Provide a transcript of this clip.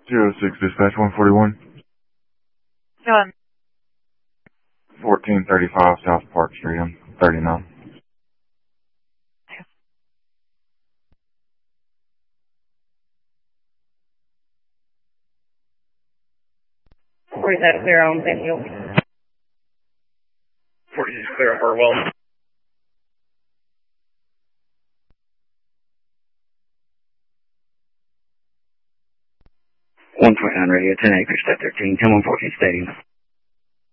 06 dispatch 141. Go on. 1435 South Park Street. I'm 39. Where's that clear on Centennial? 46 clear on Burwell. 129 radio, 10 acres, step 13, 10-114 Stadium.